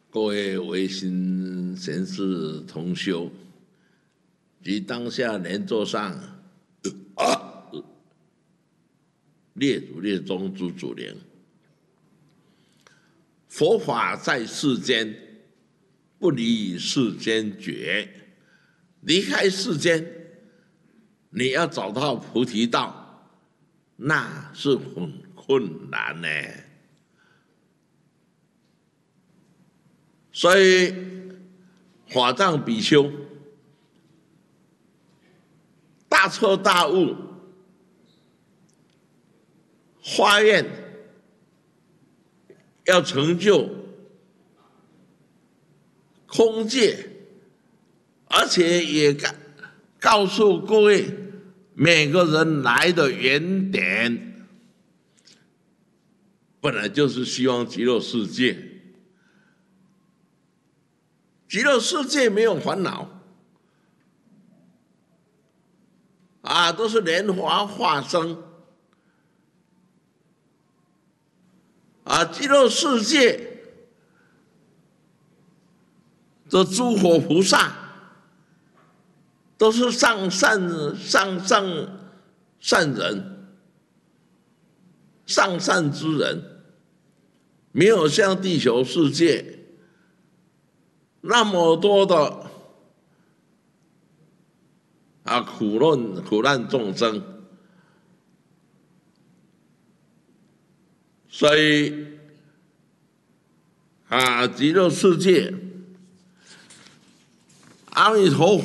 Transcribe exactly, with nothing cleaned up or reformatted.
各位维新贤士同修及当下莲座上啊列祖列宗诸祖灵，佛法在世间，不离世间觉。离开世间，你要找到菩提道，那是很困难呢。所以法藏比丘大彻大悟，发愿要成就空界，而且也告诉各位每个人来的原点，本来就是希望极乐世界。极乐世界没有烦恼啊，都是莲花化身啊。极乐世界的诸佛菩萨都是上善上上善人，上善之人，没有像地球世界那么多的啊苦难苦难众生。所以啊，极乐世界，阿弥陀佛